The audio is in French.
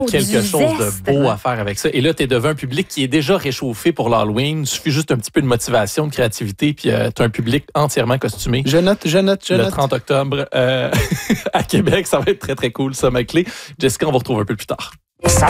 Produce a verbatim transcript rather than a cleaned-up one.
quelque chose zeste, de beau là. à faire avec ça. Et là, tu es devant un public qui est déjà réchauffé pour l'Halloween. Il suffit juste un petit peu de motivation, de créativité, puis euh, tu as un public entièrement costumé. Je note, je note, je Le note. trente octobre euh, à Québec, ça va être très, très cool, ça, ma clé. Jessica, on vous retrouve un peu plus tard. Ça